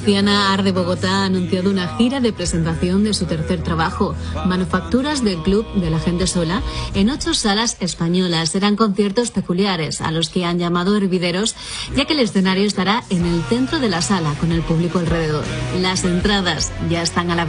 Ciana Art de Bogotá ha anunciado una gira de presentación de su tercer trabajo, Manufacturas del Club de la Gente Sola, en 8 salas españolas. Serán conciertos peculiares, a los que han llamado hervideros, ya que el escenario estará en el centro de la sala, con el público alrededor. Las entradas ya están a la venta.